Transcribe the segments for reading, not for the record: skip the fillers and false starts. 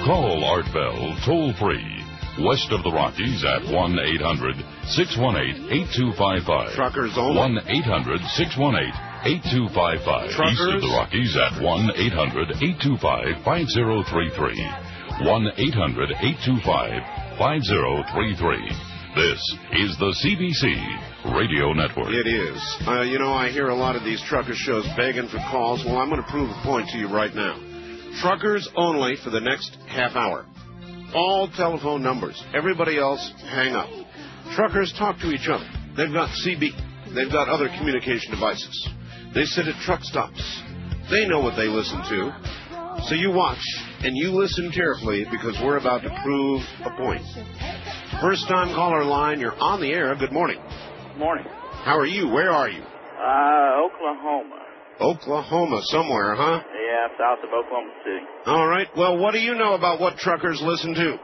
Call Art Bell toll-free. West of the Rockies at 1-800-618-8255. Truckers only. 1-800-618-8255. Truckers. East of the Rockies at 1-800-825-5033. 1-800-825-5033. This is the CBC Radio Network. It is. I hear a lot of these trucker shows begging for calls. Well, I'm going to prove a point to you right now. Truckers only for the next half hour. All telephone numbers. Everybody else, hang up. Truckers talk to each other. They've got CB. They've got other communication devices. They sit at truck stops. They know what they listen to. So you watch and you listen carefully because we're about to prove a point. First time caller line, you're on the air. Good morning. Morning. How are you? Where are you? Oklahoma. Oklahoma, somewhere, huh? Yeah, south of Oklahoma City. All right. Well, what do you know about what truckers listen to?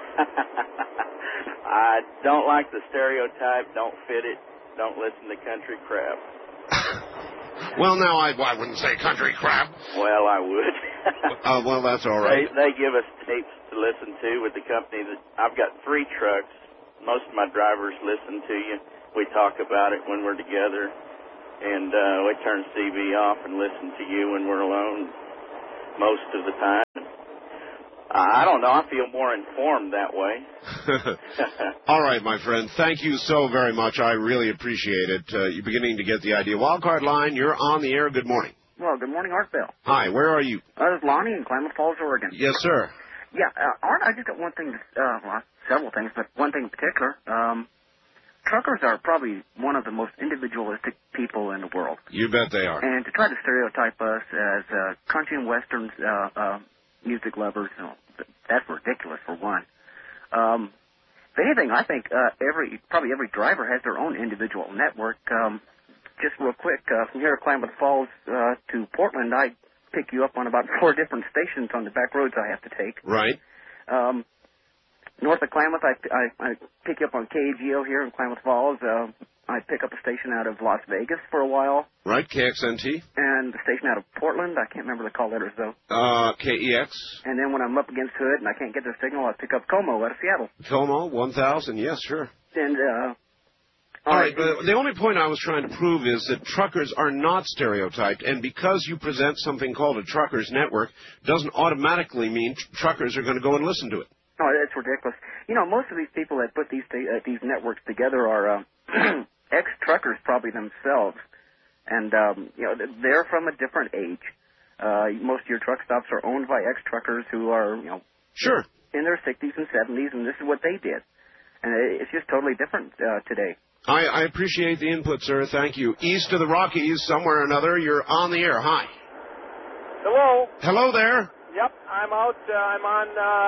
I don't like the stereotype, don't fit it, don't listen to country crap. Well, now, I wouldn't say country crap. Well, I would. Well, that's all right. They give us tapes to listen to with the company that I've got 3 trucks. Most of my drivers listen to you. We talk about it when we're together. And we turn CB off and listen to you when we're alone most of the time. I don't know. I feel more informed that way. All right, my friend. Thank you so very much. I really appreciate it. You're beginning to get the idea. Wildcard line, you're on the air. Good morning. Well, good morning, Art Bell. Hi, where are you? This is Lonnie in Klamath Falls, Oregon. Yes, sir. Yeah, Art, I just got one thing, several things, but one thing in particular. Truckers are probably one of the most individualistic people in the world. You bet they are. And to try to stereotype us as country and western music lovers, that's ridiculous for one. If anything, I think probably every driver has their own individual network. Just real quick, from here at Klamath Falls to Portland, I pick you up on about 4 different stations on the back roads I have to take. Right. North of Klamath, I pick you up on KGO here in Klamath Falls. I pick up a station out of Las Vegas for a while. Right, KXNT. And the station out of Portland. I can't remember the call letters, though. KEX. And then when I'm up against Hood and I can't get the signal, I pick up Como out of Seattle. Como, 1000, yes, sure. And, all right, the only point I was trying to prove is that truckers are not stereotyped, and because you present something called a truckers network doesn't automatically mean truckers are going to go and listen to it. Oh, that's ridiculous. Most of these people that put these networks together are ex-truckers probably themselves. And, they're from a different age. Most of your truck stops are owned by ex-truckers who are, sure, in their 60s and 70s, and this is what they did. And it's just totally different today. I appreciate the input, sir. Thank you. East of the Rockies, somewhere or another, you're on the air. Hi. Hello. Hello there. Yep, I'm out. I'm on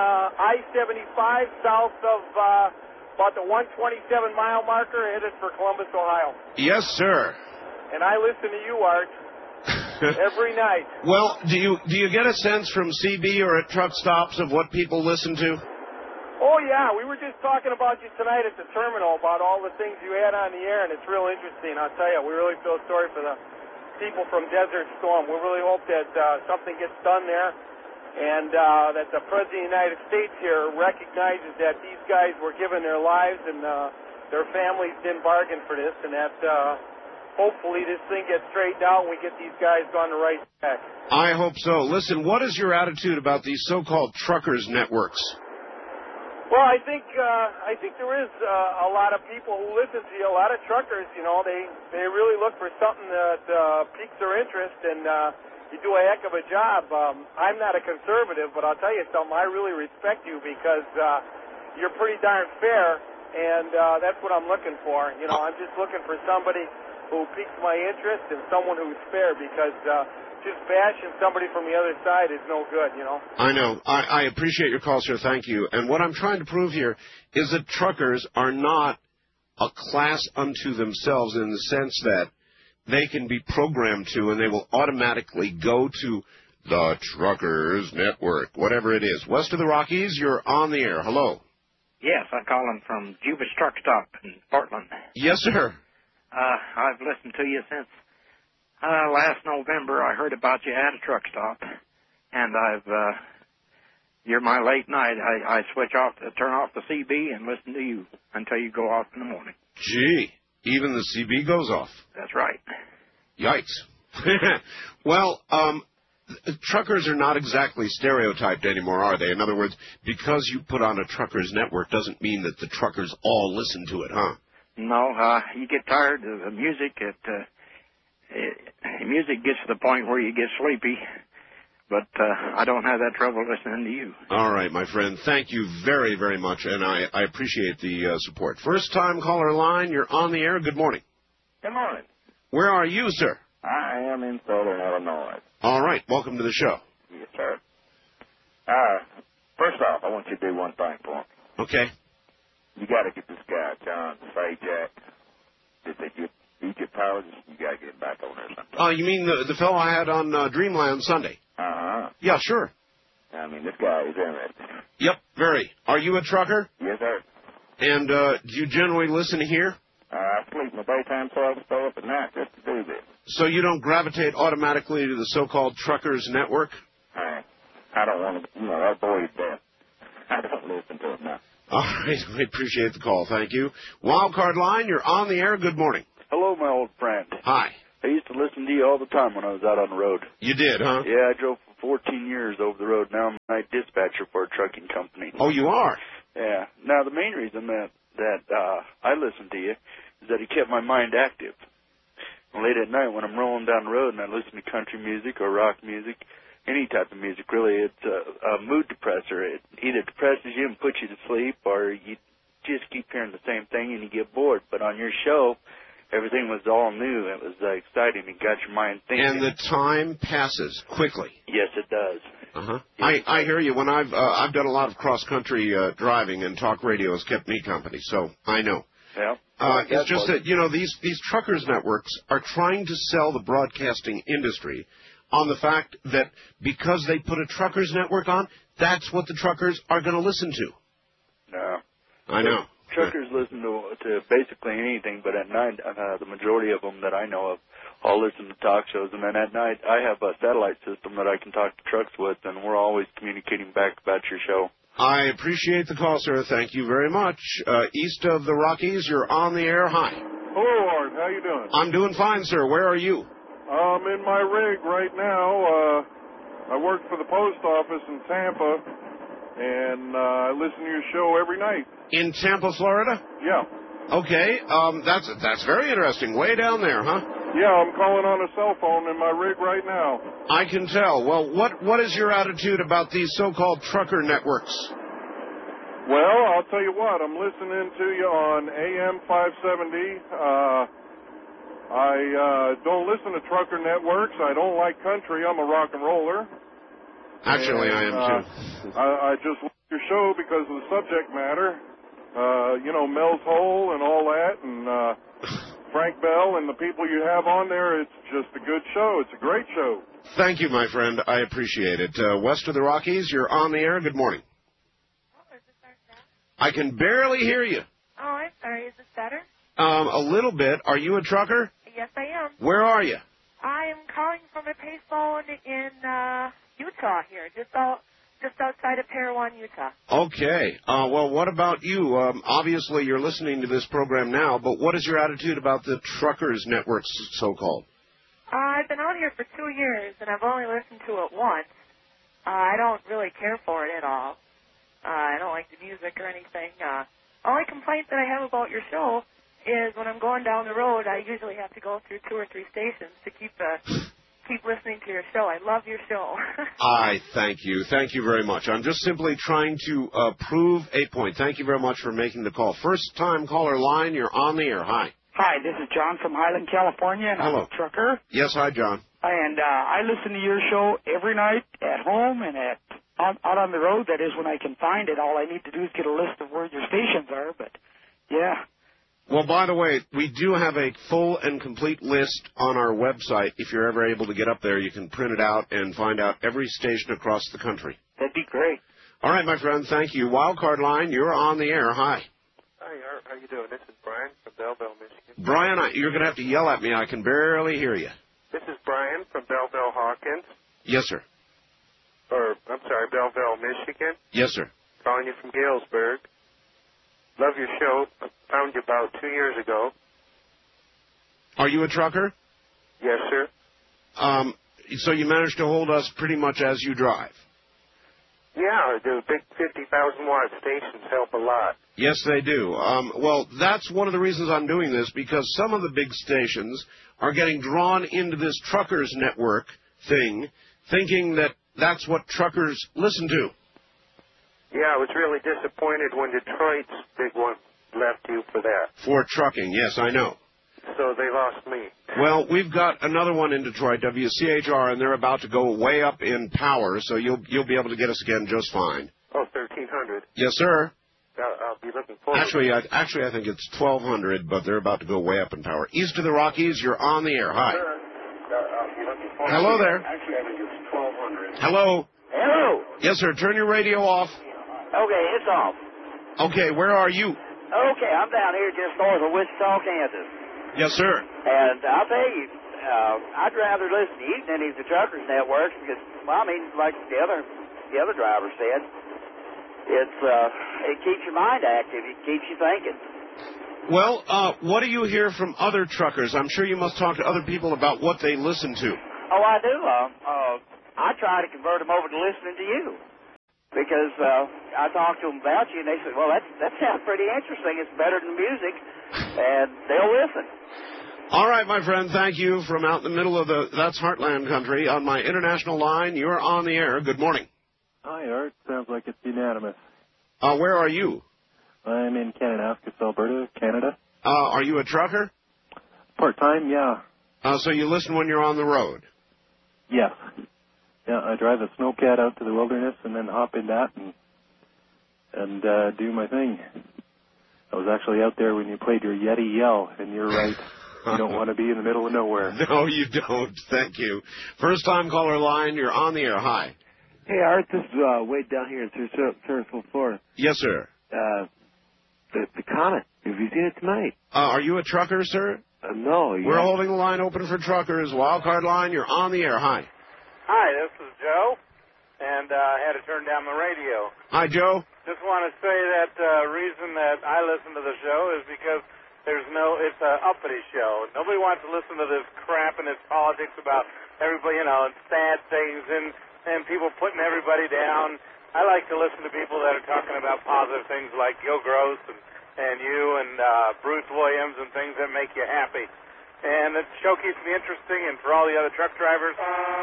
I-75 south of about the 127-mile marker, headed for Columbus, Ohio. Yes, sir. And I listen to you, Art, every night. Well, do you get a sense from CB or at truck stops of what people listen to? Oh, yeah. We were just talking about you tonight at the terminal about all the things you had on the air, and it's real interesting. I'll tell you, we really feel sorry for the people from Desert Storm. We really hope that something gets done there, and that the President of the United States here recognizes that these guys were given their lives and their families didn't bargain for this, and that hopefully this thing gets straightened out and we get these guys on the right track. I hope so. Listen, what is your attitude about these so-called truckers networks? Well, I think there is a lot of people who listen to you, a lot of truckers, they really look for something that piques their interest, and you do a heck of a job. I'm not a conservative, but I'll tell you something, I really respect you because you're pretty darn fair, and that's what I'm looking for. I'm just looking for somebody who piques my interest and someone who's fair because just bashing somebody from the other side is no good, I know. I appreciate your call, sir. Thank you. And what I'm trying to prove here is that truckers are not a class unto themselves in the sense that they can be programmed to and they will automatically go to the Truckers Network, whatever it is. West of the Rockies, you're on the air. Hello. Yes, I'm calling from Juba's Truck Stop in Portland. Yes, sir. I've listened to you since last November. I heard about you at a truck stop, and I've You're my late night. I turn off the CB and listen to you until you go off in the morning. Gee, even the CB goes off. That's right. Yikes. Well, truckers are not exactly stereotyped anymore, are they? In other words, because you put on a truckers network doesn't mean that the truckers all listen to it, huh? No, you get tired of the music. Music gets to the point where you get sleepy. But I don't have that trouble listening to you. All right, my friend. Thank you very, very much, and I appreciate the support. First-time caller line, you're on the air. Good morning. Good morning. Where are you, sir? I am in Southern Illinois. All right. Welcome to the show. Yes, sir. First off, I want you to do one thing for me. Okay. You got to get this guy, John Sajak. Did they get Egypt Powers? You got to get him back on there sometime. You mean the fellow I had on Dreamland Sunday? Uh-huh. Yeah, sure. I mean, this guy is interesting. Yep, very. Are you a trucker? Yes, sir. And do you generally listen here? I sleep in the daytime, so I stay up at night just to do this. So you don't gravitate automatically to the so-called truckers network? I don't want to, that boy is dead. I don't listen to him now. All right, we appreciate the call. Thank you. Wildcard line, you're on the air. Good morning. Hello, my old friend. Hi. I used to listen to you all the time when I was out on the road. You did, huh? Yeah, I drove for 14 years over the road. Now I'm a night dispatcher for a trucking company. Oh, you are? Yeah. Now, the main reason that I listen to you is that it kept my mind active. Late at night when I'm rolling down the road and I listen to country music or rock music, any type of music, really, it's a mood depressor. It either depresses you and puts you to sleep, or you just keep hearing the same thing and you get bored. But on your show, everything was all new. It was exciting. It got your mind thinking. And the time passes quickly. Yes, it does. Uh-huh. Yes, I hear you. When I've done a lot of cross-country driving, and talk radio has kept me company, so I know. Yeah. It's just that, these truckers networks are trying to sell the broadcasting industry on the fact that because they put a truckers network on, that's what the truckers are going to listen to. No. I know. Truckers listen to basically anything, but at night, the majority of them that I know of all listen to talk shows, and then at night I have a satellite system that I can talk to trucks with, and we're always communicating back about your show. I appreciate the call, sir. Thank you very much. East of the Rockies, you're on the air. Hi. Hello, Art. How you doing? I'm doing fine, sir. Where are you? I'm in my rig right now. I work for the post office in Tampa, and I listen to your show every night. In Tampa, Florida? Yeah. Okay. That's very interesting. Way down there, huh? Yeah, I'm calling on a cell phone in my rig right now. I can tell. Well, what is your attitude about these so-called trucker networks? Well, I'll tell you what. I'm listening to you on AM 570. I don't listen to trucker networks. I don't like country. I'm a rock and roller. Actually, and, I am too. I just like your show because of the subject matter. Mel's Hole and all that, and Frank Bell and the people you have on there. It's just a good show. It's a great show. Thank you, my friend. I appreciate it. West of the Rockies, you're on the air. Good morning. Oh, is this better? I can barely hear you. Oh, I'm sorry. Is this better? A little bit. Are you a trucker? Yes, I am. Where are you? I am calling from a payphone in Utah here, just outside of Parowan, Utah. Okay. Well, what about you? Obviously, you're listening to this program now, but what is your attitude about the truckers networks, so-called? I've been out here for 2 years, and I've only listened to it once. I don't really care for it at all. I don't like the music or anything. Only complaint that I have about your show is when I'm going down the road, I usually have to go through 2 or 3 stations to keep listening to your show. I love your show. I thank you. Thank you very much. I'm just simply trying to prove a point. Thank you very much for making the call. First-time caller line, you're on the air. Hi. Hi, this is John from Highland, California, and Hello. I'm a trucker. Yes, hi, John. And I listen to your show every night at home and out on the road. That is when I can find it. All I need to do is get a list of where your stations are, but, yeah. Well, by the way, we do have a full and complete list on our website. If you're ever able to get up there, you can print it out and find out every station across the country. That'd be great. All right, my friend, thank you. Wildcard line, you're on the air. Hi. Hi, Art. How you doing? This is Brian from Belleville, Michigan. Brian, you're going to have to yell at me. I can barely hear you. This is Brian from Belleville, Hawkins. Yes, sir. Belleville, Michigan. Yes, sir. Calling you from Galesburg. Love your show. Found you about 2 years ago. Are you a trucker? Yes, sir. So you managed to hold us pretty much as you drive? Yeah, the big 50,000-watt stations help a lot. Yes, they do. Well, that's one of the reasons I'm doing this, because some of the big stations are getting drawn into this truckers network thing, thinking that that's what truckers listen to. Yeah, I was really disappointed when Detroit's big one left you for that. For trucking, yes, I know. So they lost me. Well, we've got another one in Detroit, WCHR, and they're about to go way up in power, so you'll be able to get us again just fine. Oh, 1,300. Yes, sir. I'll be looking forward. Actually, I think it's 1,200, but they're about to go way up in power. East of the Rockies, you're on the air. Hi. I'll be looking forward. Hello there. Actually, I think it's 1,200. Hello. Hello. Yes, sir. Turn your radio off. Okay, it's off. Okay, where are you? Okay, I'm down here just north of Wichita, Kansas. Yes, sir. And I'll tell you, I'd rather listen to you than any of the truckers networks because, well, I mean, like the other driver said, it keeps your mind active. It keeps you thinking. Well, what do you hear from other truckers? I'm sure you must talk to other people about what they listen to. Oh, I do. I try to convert them over to listening to you because I talk to them about you, and they say, well, that sounds pretty interesting. It's better than music, and they'll listen. All right, my friend, thank you from out in the middle of that's Heartland country. On my international line, you're on the air. Good morning. Hi, Art. Sounds like it's unanimous. Where are you? I'm in Kananaskis, Alberta, Canada. Are you a trucker? Part-time, yeah. So you listen when you're on the road? Yeah. Yeah, I drive a snowcat out to the wilderness and then hop in that and do my thing. I was actually out there when you played your Yeti yell, and you're right. You don't want to be in the middle of nowhere. No, you don't. Thank you. First-time caller line, you're on the air. Hi. Hey, Art, this is Wade down here in Sarasota, Florida. Yes, sir. The Comet, have you seen it tonight? Are you a trucker, sir? No. We're holding the line open for truckers. Wildcard line, you're on the air. Hi. Hi, this is Joe, and I had to turn down the radio. Hi, Joe. Just want to say that the reason that I listen to the show is because it's an uppity show. Nobody wants to listen to this crap and this politics about everybody, and sad things and people putting everybody down. I like to listen to people that are talking about positive things like Gil Gross and you and Bruce Williams and things that make you happy. And the show keeps me interesting, and for all the other truck drivers,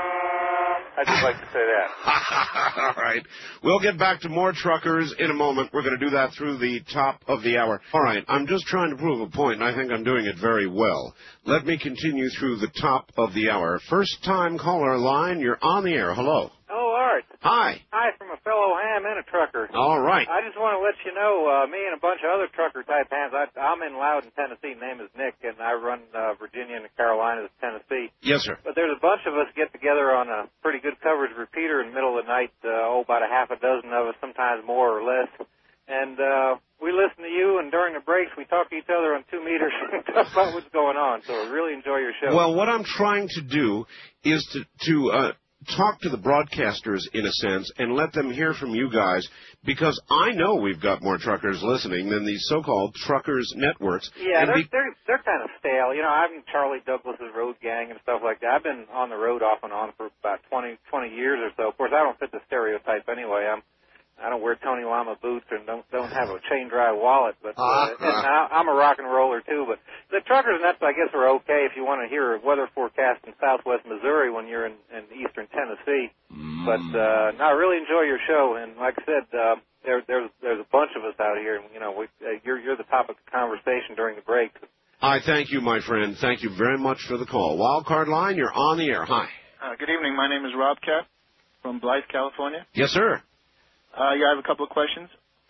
I'd just like to say that. All right. We'll get back to more truckers in a moment. We're going to do that through the top of the hour. All right. I'm just trying to prove a point, and I think I'm doing it very well. Let me continue through the top of the hour. First-time caller line, you're on the air. Hello. Oh, Art. Hi. Hi, from a fellow ham and a trucker. All right. I just want to let you know, me and a bunch of other trucker-type hams, I'm in Loudon, Tennessee. Name is Nick, and I run Virginia and the Carolinas, Tennessee. Yes, sir. But there's a bunch of us get together on a pretty good coverage repeater in the middle of the night, about a half a dozen of us, sometimes more or less. And we listen to you, and during the breaks, we talk to each other on 2 meters and talk about what's going on. So I really enjoy your show. Well, what I'm trying to do is to talk to the broadcasters, in a sense, and let them hear from you guys, because I know we've got more truckers listening than these so-called truckers networks. Yeah, they're kind of stale. I'm in Charlie Douglas's Road Gang and stuff like that. I've been on the road off and on for about 20 years or so. Of course, I don't fit the stereotype anyway. I don't wear Tony Lama boots and don't have a chain dry wallet, but and I'm a rock and roller too. But the truckers nets, I guess, are okay if you want to hear a weather forecast in Southwest Missouri when you're in Eastern Tennessee. But no, I really enjoy your show, and like I said, there's a bunch of us out here, and you're the topic of conversation during the break. I thank you, my friend. Thank you very much for the call. Wildcard line, you're on the air. Hi. Good evening. My name is Rob Cap from Blythe, California. Yes, sir. I have a couple of questions.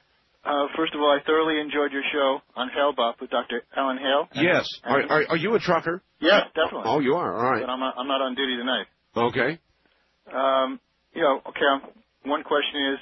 First of all, I thoroughly enjoyed your show on Hale Bop with Dr. Alan Hale. Yes. Are you a trucker? Yes, definitely. Oh, you are? All right. But I'm not on duty tonight. Okay. One question is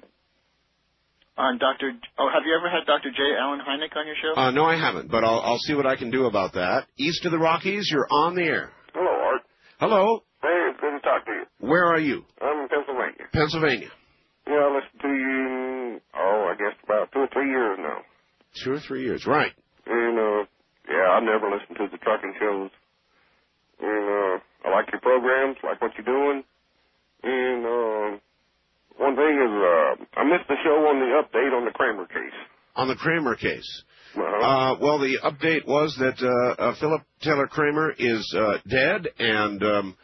on Dr. Oh, have you ever had Dr. J. Allen Hynek on your show? No, I haven't, but I'll see what I can do about that. East of the Rockies, you're on the air. Hello, Art. Hello. Hey, good to talk to you. Where are you? I'm in Pennsylvania. Pennsylvania. Pennsylvania. Yeah, I listen to you, I guess about 2 or 3 years now. 2 or 3 years, right. And, I never listen to the trucking shows. And, I like your programs, like what you're doing. And, one thing is, I missed the show on the update on the Kramer case. On the Kramer case. Uh-huh. Well, the update was that Philip Taylor Kramer is dead, and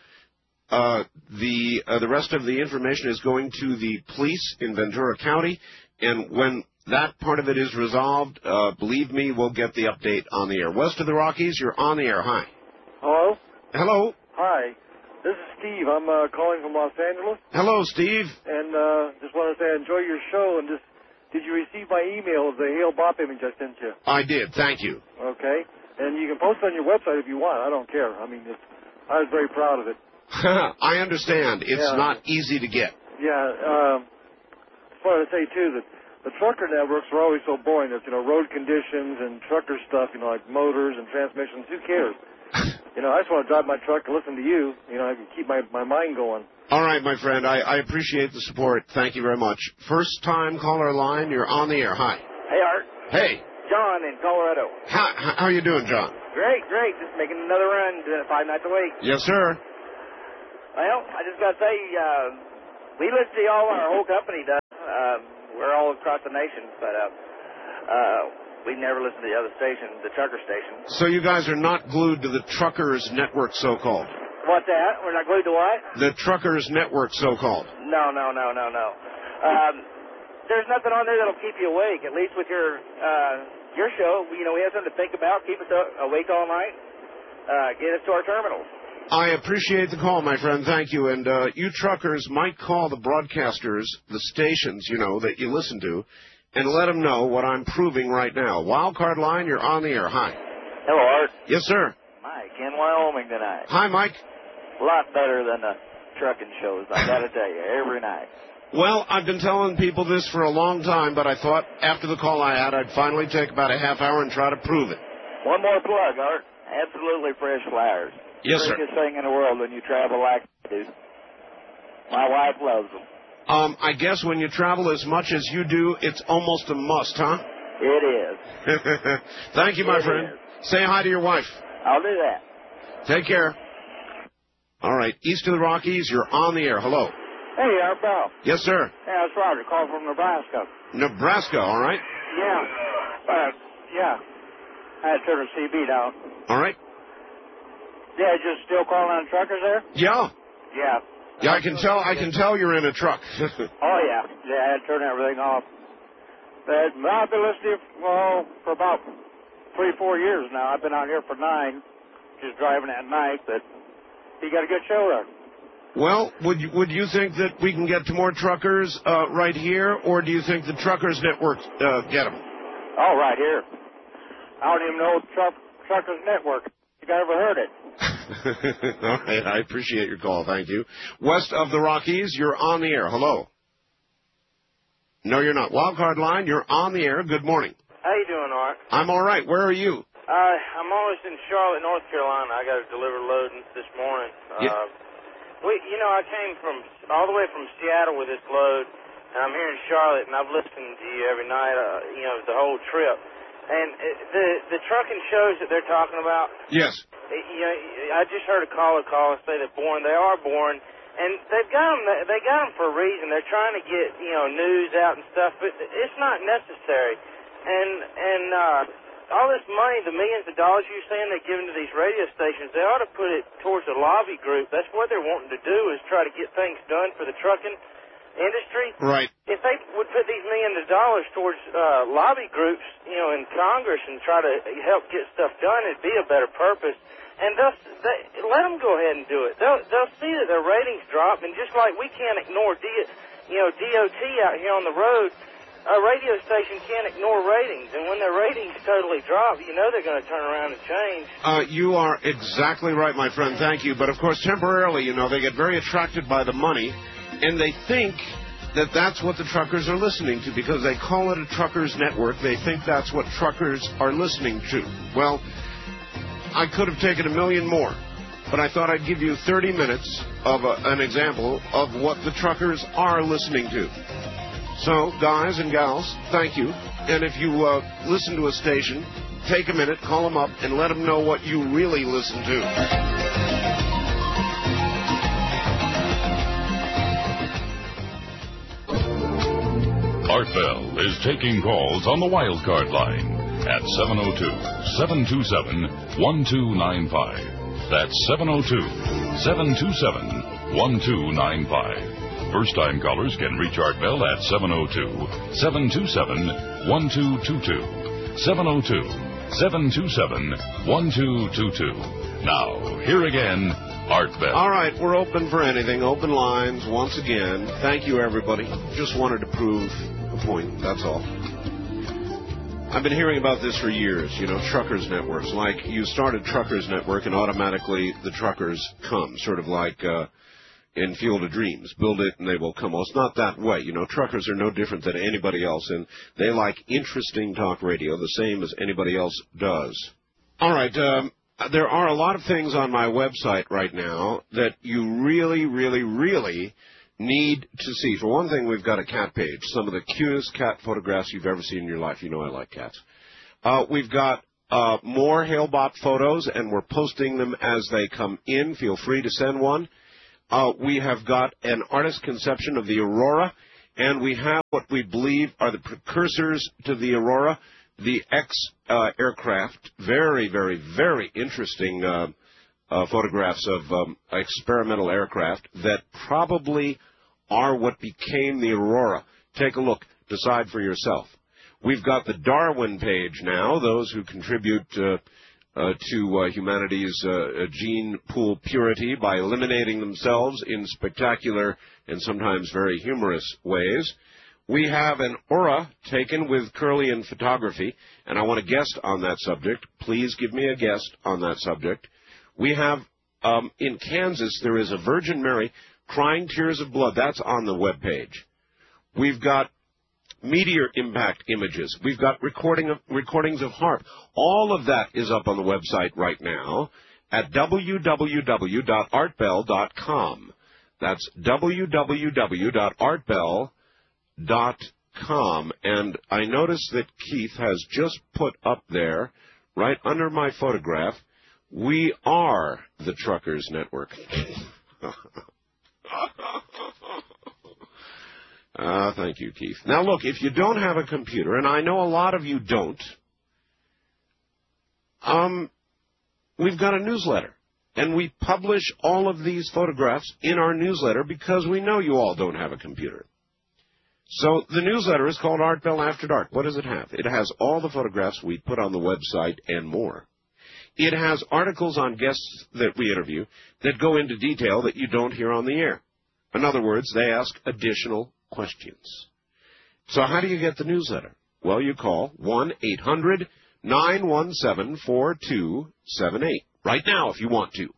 the rest of the information is going to the police in Ventura County. And when that part of it is resolved, believe me, we'll get the update on the air. West of the Rockies, you're on the air. Hi. Hello? Hello. Hi. This is Steve. I'm calling from Los Angeles. Hello, Steve. And just want to say I enjoy your show. And just, did you receive my email of the Hale Bop image I sent you? I did. Thank you. Okay. And you can post it on your website if you want. I don't care. I mean, I was very proud of it. I understand. It's not easy to get. Yeah. Just wanted to say, too, that the trucker networks are always so boring. There's, road conditions and trucker stuff, like motors and transmissions. Who cares? I just want to drive my truck and listen to you. I can keep my mind going. All right, my friend. I appreciate the support. Thank you very much. First-time caller line. You're on the air. Hi. Hey, Art. Hey. John in Colorado. How are you doing, John? Great. Just making another run, doing it 5 nights a week. Yes, sir. Well, I just got to say, we listen to y'all, our whole company does. We're all across the nation, but we never listen to the other station, the trucker station. So you guys are not glued to the Truckers Network, so-called? What's that? We're not glued to what? The Truckers Network, so-called. No. There's nothing on there that'll keep you awake, at least with your show. We have something to think about, keep us awake all night, get us to our terminals. I appreciate the call, my friend. Thank you. And you truckers might call the broadcasters, the stations, that you listen to, and let them know what I'm proving right now. Wildcard line, you're on the air. Hi. Hello, Art. Yes, sir. Mike in Wyoming tonight. Hi, Mike. A lot better than the trucking shows, I got to tell you, every night. Well, I've been telling people this for a long time, but I thought after the call I had, I'd finally take about a half hour and try to prove it. One more plug, Art. Absolutely fresh flowers. Yes, sir. Biggest thing in the world when you travel like I do. My wife loves them. I guess when you travel as much as you do, it's almost a must, huh? It is. Thank you, my friend. Say hi to your wife. I'll do that. Take care. All right, east of the Rockies, you're on the air. Hello. Hey, Art Bell. Yes, sir. Yeah, it's Roger, calling from Nebraska. Nebraska, all right. Yeah. I had to turn the CB down. All right. Yeah, just still calling on truckers there? Yeah. Yeah. Yeah, I can tell you're in a truck. Oh, yeah. Yeah, I had to turn everything off. But I've been listening for about 3-4 years now. I've been out here for 9, just driving at night, but you got a good show there. Well, would you think that we can get to more truckers right here, or do you think the Truckers Network get them? Oh, right here. I don't even know the Truckers Network. You ever heard it? All right, I appreciate your call. Thank you. West of the Rockies, you're on the air. Hello. No, you're not. Wildcard line, you're on the air. Good morning. How you doing, Art? I'm all right. Where are you? I'm always in Charlotte, North Carolina. I got to deliver loading this morning. I came from all the way from Seattle with this load, and I'm here in Charlotte, and I've listened to you every night, the whole trip. And the trucking shows that they're talking about. Yes. I just heard a caller say they're boring. They are boring, and they got them for a reason. They're trying to get news out and stuff, but it's not necessary. And all this money, the millions of dollars you're saying they're giving to these radio stations, they ought to put it towards a lobby group. That's what they're wanting to do, is try to get things done for the trucking industry. Right. If they would put these millions of dollars towards lobby groups, in Congress and try to help get stuff done, it'd be a better purpose. And let them go ahead and do it. They'll see that their ratings drop, and just like we can't ignore DOT out here on the road, a radio station can't ignore ratings. And when their ratings totally drop, they're going to turn around and change. You are exactly right, my friend. Thank you. But, of course, temporarily, they get very attracted by the money, and they think that that's what the truckers are listening to because they call it a truckers network. They think that's what truckers are listening to. Well, I could have taken 1 million more, but I thought I'd give you 30 minutes of an example of what the truckers are listening to. So, guys and gals, thank you. And if you listen to a station, take a minute, call them up, and let them know what you really listen to. Art Bell is taking calls on the wildcard line at 702-727-1295. That's 702-727-1295. First-time callers can reach Art Bell at 702-727-1222. 702-727-1222. Now, here again, Art Bell. All right, we're open for anything. Open lines once again. Thank you, everybody. Just wanted to prove a point, that's all. I've been hearing about this for years, truckers networks. Like, you start a truckers network and automatically the truckers come, sort of like in Field of Dreams. Build it and they will come. Well, it's not that way. Truckers are no different than anybody else, and they like interesting talk radio the same as anybody else does. All right, there are a lot of things on my website right now that you really, really, really need to see. For one thing, we've got a cat page, some of the cutest cat photographs you've ever seen in your life. You know I like cats. We've got more Halebop photos, and we're posting them as they come in. Feel free to send one. We have got an artist's conception of the Aurora, and we have what we believe are the precursors to the Aurora, the X aircraft. Very, very, very interesting photographs of experimental aircraft that probably are what became the Aurora. Take a look. Decide for yourself. We've got the Darwin page now, those who contribute to humanity's gene pool purity by eliminating themselves in spectacular and sometimes very humorous ways. We have an aura taken with Kirlian photography, and I want a guest on that subject. Please give me a guest on that subject. We have, in Kansas, there is a Virgin Mary crying tears of blood. That's on the webpage. We've got meteor impact images. We've got recordings of HAARP. All of that is up on the website right now at www.artbell.com. That's www.artbell.com. And I notice that Keith has just put up there, right under my photograph, we are the Truckers Network. Thank you, Keith. Now, look, if you don't have a computer, and I know a lot of you don't, we've got a newsletter. And we publish all of these photographs in our newsletter because we know you all don't have a computer. So the newsletter is called Art Bell After Dark. What does it have? It has all the photographs we put on the website and more. It has articles on guests that we interview that go into detail that you don't hear on the air. In other words, they ask additional questions. So how do you get the newsletter? Well, you call 1-800-917-4278. Right now, if you want to.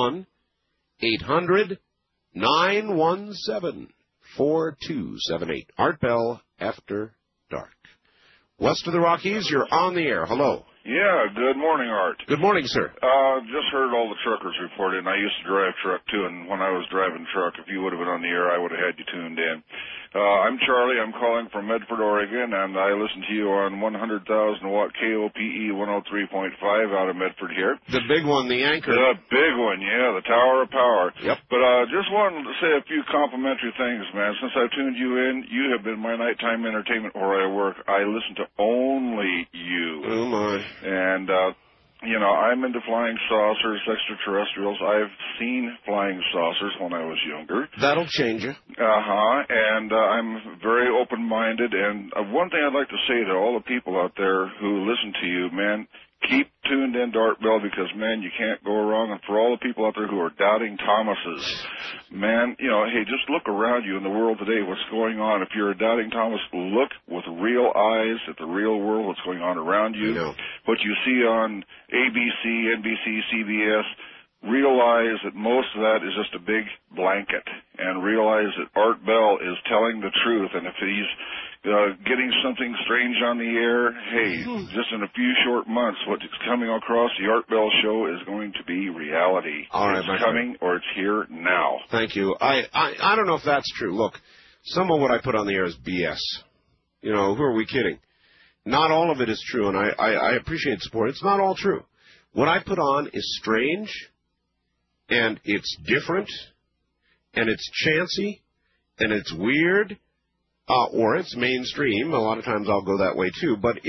1-800-917-4278. Art Bell After Dark. West of the Rockies, you're on the air. Hello. Yeah, good morning, Art. Good morning, sir. Just heard all the truckers reported, and I used to drive truck, too, and when I was driving truck, if you would have been on the air, I would have had you tuned in. I'm Charlie. I'm calling from Medford, Oregon, and I listen to you on 100,000-watt KOPE 103.5 out of Medford here. The big one, the anchor. The big one, yeah, the Tower of Power. Yep. But just wanted to say a few complimentary things, man. Since I've tuned you in, you have been my nighttime entertainment where I work. I listen to only you. Oh, my. And, I'm into flying saucers, extraterrestrials. I've seen flying saucers when I was younger. That'll change you. And I'm very open-minded. And one thing I'd like to say to all the people out there who listen to you, man, keep tuned in to Art Bell because, man, you can't go wrong. And for all the people out there who are doubting Thomases, man, hey, just look around you in the world today. What's going on? If you're a doubting Thomas, look with real eyes at the real world, what's going on around you. What you see on ABC, NBC, CBS, realize that most of that is just a big blanket, and realize that Art Bell is telling the truth. And if he's getting something strange on the air. Hey, just in a few short months, what's coming across the Art Bell Show is going to be reality. All right, it's coming, or it's here now. Thank you. I don't know if that's true. Look, some of what I put on the air is BS. You know, who are we kidding? Not all of it is true, and I appreciate support. It's not all true. What I put on is strange, and it's different, and it's chancy, and it's weird, or it's mainstream. A lot of times I'll go that way too, but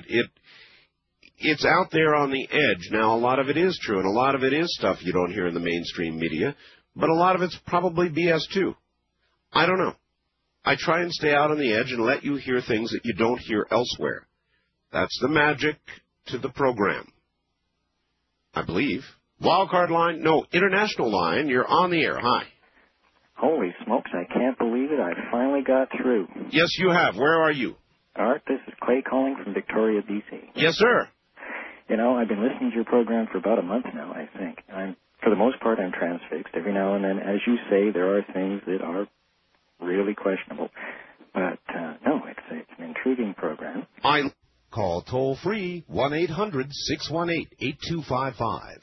it's out there on the edge. Now, a lot of it is true, and a lot of it is stuff you don't hear in the mainstream media, but a lot of it's probably BS too. I don't know. I try and stay out on the edge and let you hear things that you don't hear elsewhere. That's the magic to the program, I believe. Wildcard line? No, international line. You're on the air. Hi. Holy smokes, I can't believe it. I finally got through. Yes, you have. Where are you? Art, this is Clay calling from Victoria, B.C. Yes, sir. You know, I've been listening to your program for about a month now, I think. For the most part, I'm transfixed. Every now and then, as you say, there are things that are really questionable. But, no, it's an intriguing program. Call toll-free 1-800-618-8255.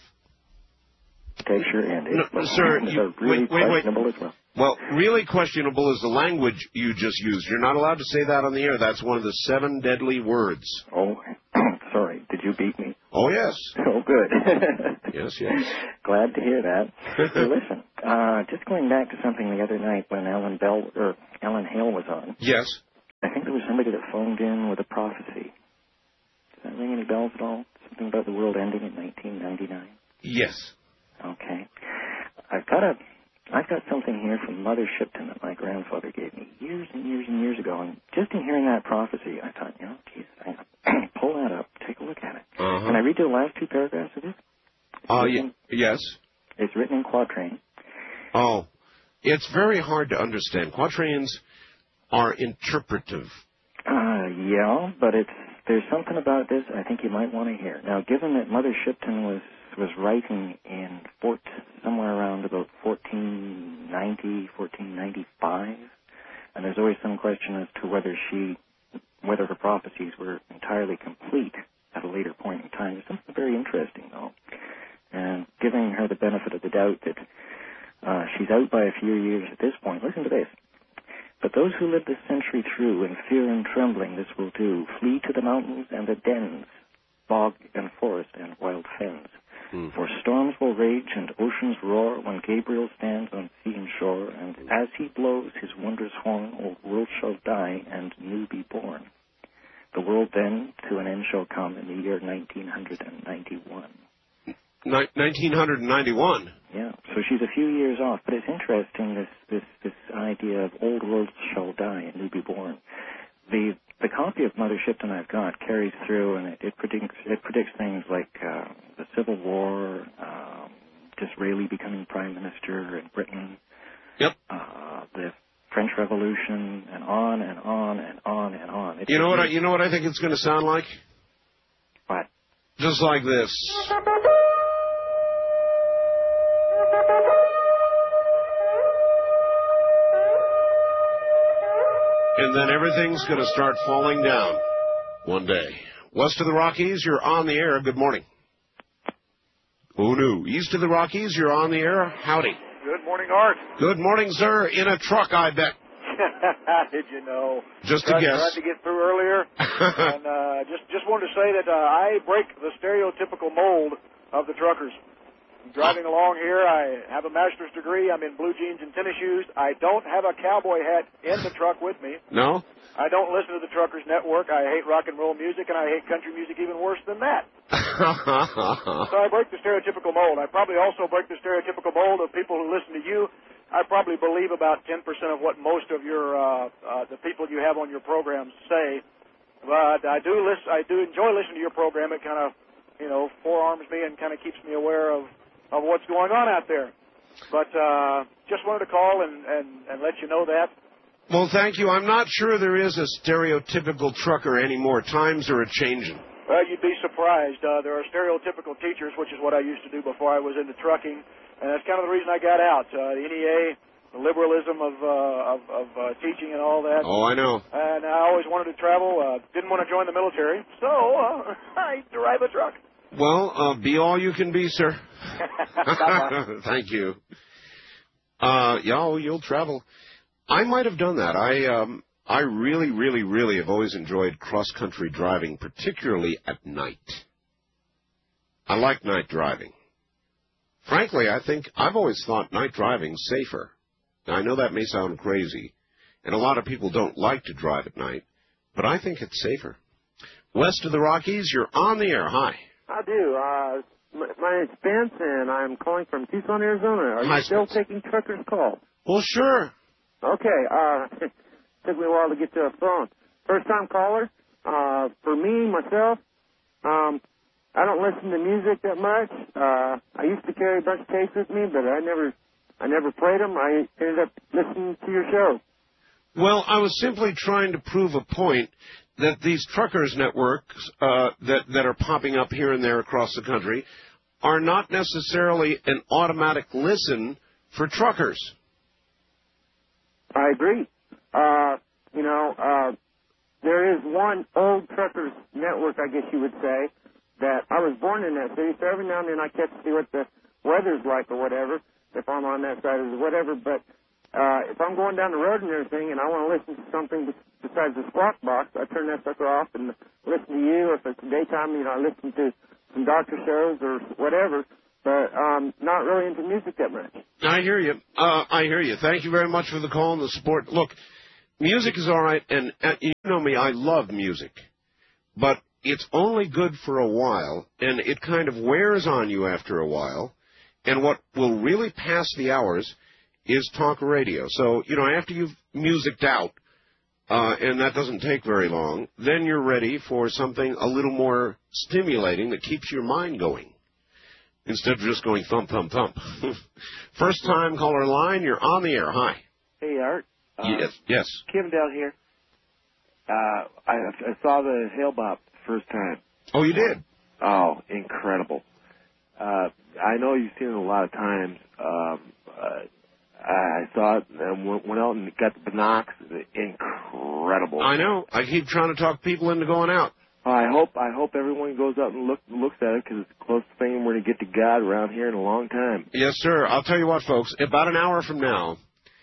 Picture and no, sir, really wait. questionable as well. Well, really questionable is the language you just used. You're not allowed to say that on the air. That's one of the 7 deadly words. Oh, sorry. Did you beat me? Oh, yes. Oh, good. Yes. Glad to hear that. Hey, listen, just going back to something the other night when Ellen Hale was on. Yes. I think there was somebody that phoned in with a prophecy. Does that ring any bells at all? Something about the world ending in 1999? Yes. Okay. I've got something here from Mother Shipton that my grandfather gave me years and years and years ago. And just in hearing that prophecy, I thought, geez, pull that up, take a look at it. Uh-huh. Can I read the last 2 paragraphs of it? Yes. It's written in quatrain. Oh, it's very hard to understand. Quatrains are interpretive. Yeah, but there's something about this I think you might want to hear. Now, given that Mother Shipton was writing in somewhere around about 1490, 1495, and there's always some question as to whether her prophecies were entirely complete at a later point in time. There's something very interesting, though. And giving her the benefit of the doubt that she's out by a few years at this point, listen to this. But those who live this century through in fear and trembling this will do, flee to the mountains and the dens, bog and forest and wild fens. For storms will rage and oceans roar when Gabriel stands on sea and shore, and as he blows his wondrous horn, old world shall die and new be born. The world then to an end shall come in the year 1991. 1991? Yeah, so she's a few years off, but it's interesting, this idea of old world shall die and new be born. The copy of Mother Shipton I've got carries through, and it predicts things like the Civil War, Disraeli becoming Prime Minister in Britain, yep, the French Revolution, and on and on and on and on. You know what I think it's going to sound like? What? Just like this. And then everything's going to start falling down one day. West of the Rockies, you're on the air. Good morning. Oh, no. East of the Rockies, you're on the air. Howdy. Good morning, Art. Good morning, sir. In a truck, I bet. Did you know? Just a guess. Tried to get through earlier. And just wanted to say that I break the stereotypical mold of the truckers. Driving along here, I have a master's degree. I'm in blue jeans and tennis shoes. I don't have a cowboy hat in the truck with me. No? I don't listen to the Truckers Network. I hate rock and roll music, and I hate country music even worse than that. So I break the stereotypical mold. I probably also break the stereotypical mold of people who listen to you. I probably believe about 10% of what most of your the people you have on your programs say. But I do enjoy listening to your program. It kind of, forearms me and kind of keeps me aware of what's going on out there. But just wanted to call and let you know that. Well, thank you. I'm not sure there is a stereotypical trucker anymore. Times are a-changing. Well, you'd be surprised. There are stereotypical teachers, which is what I used to do before I was into trucking, and that's kind of the reason I got out. The NEA the liberalism of teaching and all that. Oh, I know. And I always wanted to travel. Didn't want to join the military, so I drive a truck. Well, be all you can be, sir. Thank you. You'll travel. I might have done that. I really, really, really have always enjoyed cross-country driving, particularly at night. I like night driving. Frankly, I've always thought night driving's safer. Now, I know that may sound crazy, and a lot of people don't like to drive at night, but I think it's safer. West of the Rockies, you're on the air. Hi. I do. My name's Spence, and I'm calling from Tucson, Arizona. Are Hi, you still Spence. taking truckers' calls? Well, sure. Okay. Took me a while to get to a phone. First-time caller. For me, myself, I don't listen to music that much. I used to carry a bunch of tapes with me, but I never played them. I ended up listening to your show. Well, I was simply trying to prove a point that these truckers networks that are popping up here and there across the country are not necessarily an automatic listen for truckers. I agree. There is one old truckers network, I guess you would say, that I was born in that city, so every now and then I catch to see what the weather's like or whatever, if I'm on that side or whatever. But if I'm going down the road and everything and I want to listen to something besides the squawk box, I turn that sucker off and listen to you. If it's daytime, I listen to some doctor shows or whatever, but not really into music that much. I hear you. Thank you very much for the call and the support. Look, music is all right, and you know me, I love music, but it's only good for a while, and it kind of wears on you after a while, and what will really pass the hours is talk radio. So, after you've musiced out, and that doesn't take very long, then you're ready for something a little more stimulating that keeps your mind going, instead of just going thump, thump, thump. First time caller line, you're on the air. Hi. Hey, Art. Yes. Kim down here. I saw the Hail Bop first time. Oh, you did? Oh, incredible. I know you've seen it a lot of times. I saw it and went out and got the binocs. Incredible. I know. I keep trying to talk people into going out. I hope everyone goes out and looks at it, because it's the closest thing we're going to get to God around here in a long time. Yes, sir. I'll tell you what, folks. About an hour from now,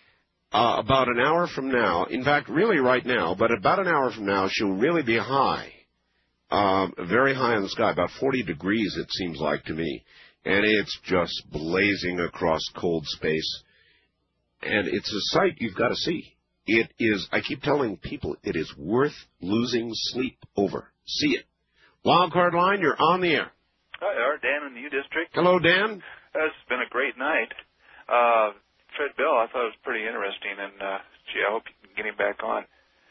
in fact, really right now, but about an hour from now, she'll really be high, very high in the sky, about 40 degrees it seems like to me, and it's just blazing across cold space, and it's a sight you've got to see. It is, I keep telling people, it is worth losing sleep over. See it. Wildcard line, you're on the air. Hi, Art. Dan in the U District. Hello, Dan. It's been a great night. Fred Bell, I thought it was pretty interesting, and I hope you can get him back on.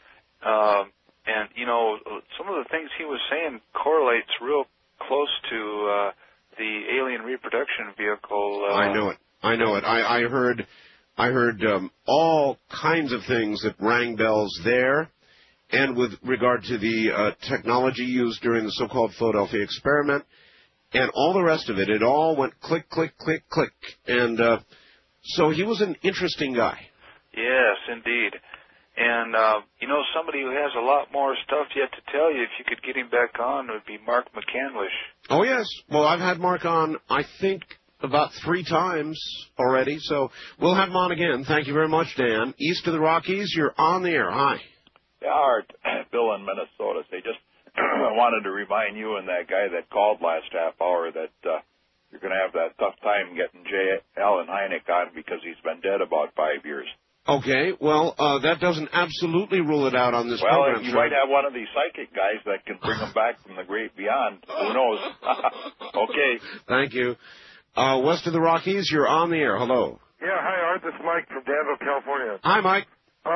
And some of the things he was saying correlates real close to the alien reproduction vehicle. I know it. I heard all kinds of things that rang bells there, and with regard to the technology used during the so-called Philadelphia experiment, and all the rest of it. It all went click, click, click, click, and so he was an interesting guy. Yes, indeed. And, somebody who has a lot more stuff yet to tell you, if you could get him back on, would be Mark McCandlish. Oh, yes. Well, I've had Mark on, I think, about 3 times already, so we'll have him on again. Thank you very much, Dan. East of the Rockies, you're on the air. Hi. Yeah, Art. Bill in Minnesota. Say, just wanted to remind you and that guy that called last half hour that you're going to have that tough time getting J. Allen Hynek on, because he's been dead about 5 years. Okay, well, that doesn't absolutely rule it out on this program. Well, you might have one of these psychic guys that can bring them back from the great beyond. Who knows? Okay. Thank you. West of the Rockies, you're on the air. Hello. Yeah, hi, Art. This is Mike from Danville, California. Hi, Mike.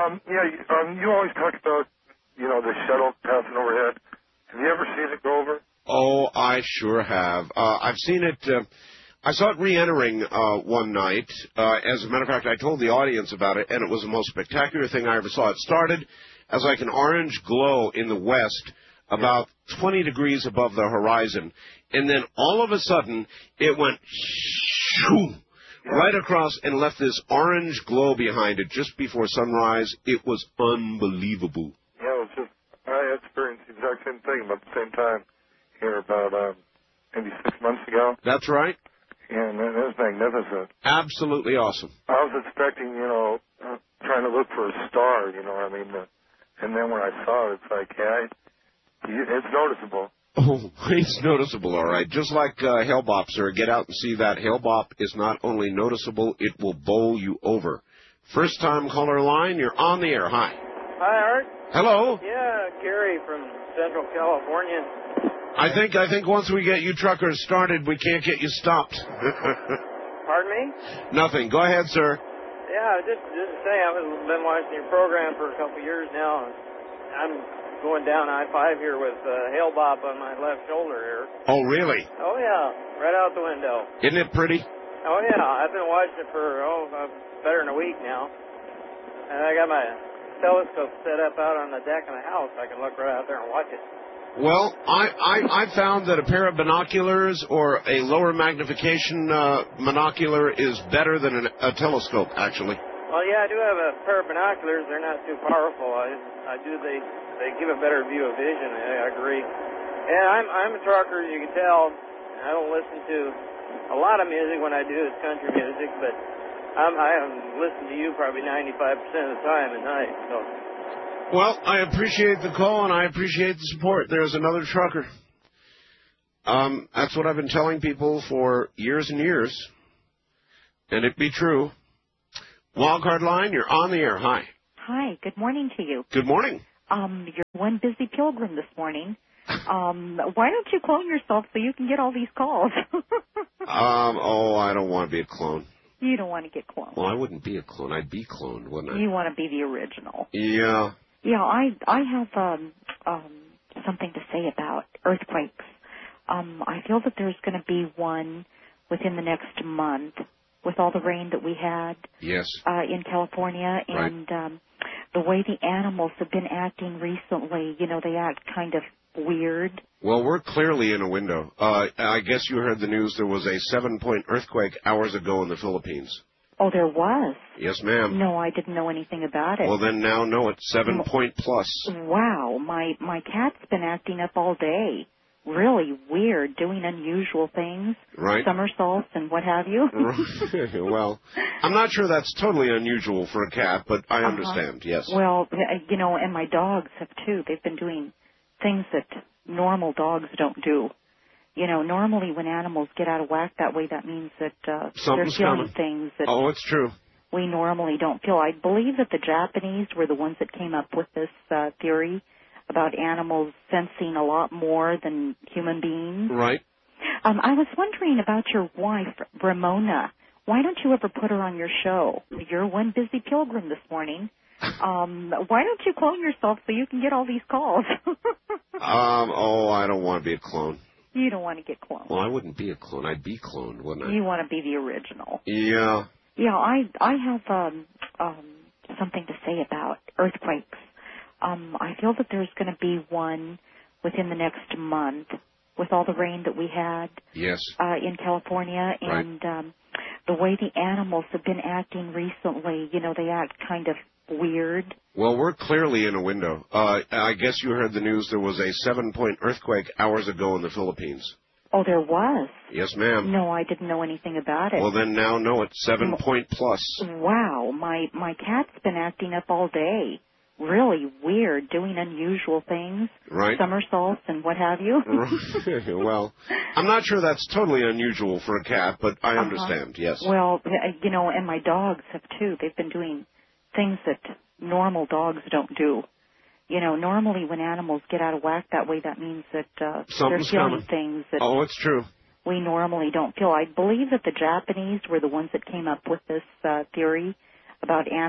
You always talk about, the shuttle passing overhead. Have you ever seen it go over? Oh, I sure have. I've seen it. I saw it re-entering one night. As a matter of fact, I told the audience about it, and it was the most spectacular thing I ever saw. It started as like an orange glow in the west, about 20 degrees above the horizon, and then all of a sudden it went shoo, right across, and left this orange glow behind it just before sunrise. It was unbelievable. Yeah, it was just, I experienced the exact same thing about the same time here about maybe 6 months ago. That's right. And it was magnificent. Absolutely awesome. I was expecting, trying to look for a star, you know what I mean? And then when I saw it, it's like, it's noticeable. Oh, it's noticeable, all right. Just like Hellbop, sir. Get out and see that. Hellbop is not only noticeable, it will bowl you over. First time caller line, you're on the air. Hi. Hi, Art. Hello. Yeah, Gary from Central California. I think once we get you truckers started, we can't get you stopped. Pardon me? Nothing. Go ahead, sir. Yeah, just to say, I've been watching your program for a couple of years now. I'm going down I-5 here with Hellbop on my left shoulder here. Oh, really? Oh, yeah, right out the window. Isn't it pretty? Oh, yeah, I've been watching it for, better than a week now. And I got my telescope set up out on the deck of the house. I can look right out there and watch it. Well, I found that a pair of binoculars or a lower magnification monocular is better than a telescope, actually. Well, yeah, I do have a pair of binoculars. They're not too powerful. They give a better view of vision. I agree. And I'm a trucker, you can tell. I don't listen to a lot of music when I do. It's country music, but I listen to you probably 95% of the time at night. So. Well, I appreciate the call, and I appreciate the support. There's another trucker. That's what I've been telling people for years and years, and it be true. Wildcard line, you're on the air. Hi. Hi, good morning to you. Good morning. You're one busy pilgrim this morning. Why don't you clone yourself so you can get all these calls? I don't want to be a clone. You don't want to get cloned. Well, I wouldn't be a clone. I'd be cloned, wouldn't I? You want to be the original. Yeah. Yeah, I have something to say about earthquakes. I feel that there's going to be one within the next month with all the rain that we had. Yes. In California, and the way the animals have been acting recently, they act kind of weird. Well, we're clearly in a window. I guess you heard the news. There was a 7-point earthquake hours ago in the Philippines. Oh, there was? Yes, ma'am. No, I didn't know anything about it. Well, then now know it. 7-point plus. Wow. My cat's been acting up all day. Really weird, doing unusual things. Right. Somersaults and what have you. Well, I'm not sure that's totally unusual for a cat, but I understand, yes. Well, and my dogs have too. They've been doing things that normal dogs don't do. Normally when animals get out of whack that way, that means that they're feeling things that it's true. We normally don't feel. I believe that the Japanese were the ones that came up with this theory about animals sensing a lot more than human beings. Right. I was wondering about your wife, Ramona. Why don't you ever put her on your show? You're one busy pilgrim this morning. Why don't you clone yourself so you can get all these calls? I don't want to be a clone. You don't want to get cloned. Well, I wouldn't be a clone. I'd be cloned, wouldn't I? You want to be the original. Yeah. Yeah, I have something to say about earthquakes. I feel that there's going to be one within the next month with all the rain that we had. Yes. In California, and the way the animals have been acting recently, they act kind of weird. Well, we're clearly in a window. I guess you heard the news. There was a 7-point earthquake hours ago in the Philippines. Oh, there was? Yes, ma'am. No, I didn't know anything about it. Well, then now know it. 7-point plus. Wow. My cat's been acting up all day. Really weird, doing unusual things. Right. Somersaults and what have you. Well, I'm not sure that's totally unusual for a cat, but I understand, yes. Well, and my dogs have too. They've been doing things that normal dogs don't do. Normally when animals get out of whack that way, that means that they're feeling things that it's true. We normally don't feel. I believe that the Japanese were the ones that came up with this theory about animals